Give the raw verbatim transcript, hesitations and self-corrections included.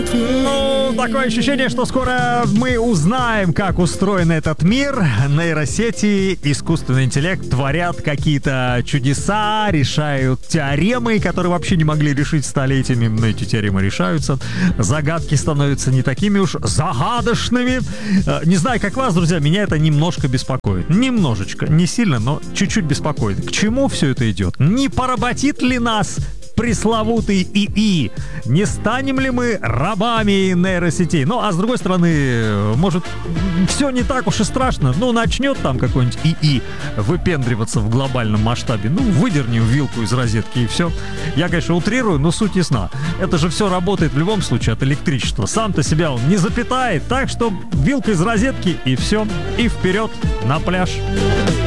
Ну, такое ощущение, что скоро мы узнаем, как устроен этот мир. Нейросети, искусственный интеллект творят какие-то чудеса, решают теоремы, которые вообще не могли решить столетиями. Но эти теоремы решаются. Загадки становятся не такими уж загадочными. Не знаю, как вас, друзья, меня это немножко беспокоит. Немножечко, не сильно, но чуть-чуть беспокоит. К чему все это идет? Не поработит ли нас пресловутый ИИ? Не станем ли мы рабами нейросетей? Ну, а с другой стороны, может, все не так уж и страшно. Ну, начнет там какой-нибудь ИИ выпендриваться в глобальном масштабе. Ну, выдерни вилку из розетки и все. Я, конечно, утрирую, но суть ясна. Это же все работает в любом случае от электричества. Сам-то себя он не запитает. Так что вилка из розетки и все. И вперед на пляж.